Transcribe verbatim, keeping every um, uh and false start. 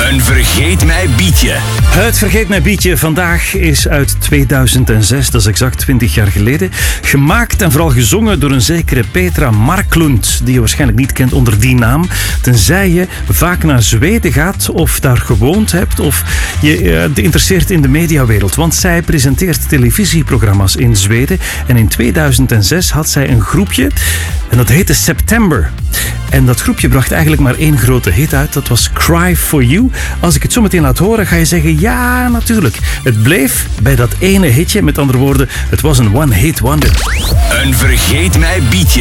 Een vergeet mij bietje. Het Vergeet mij bietje vandaag is uit tweeduizend zes, dat is exact twintig jaar geleden. Gemaakt en vooral gezongen door een zekere Petra Marklund, die je waarschijnlijk niet kent onder die naam. Tenzij je vaak naar Zweden gaat of daar gewoond hebt of je uh, geïnteresseerd in de mediawereld. Want zij presenteert televisieprogramma's in Zweden. En in tweeduizend zes had zij een groepje en dat heette September. En dat groepje bracht eigenlijk maar één grote hit uit. Dat was Cry For You. Als ik het zo meteen laat horen, ga je zeggen, ja, natuurlijk. Het bleef bij dat ene hitje. Met andere woorden, het was een one-hit wonder. Een vergeet mij bietje.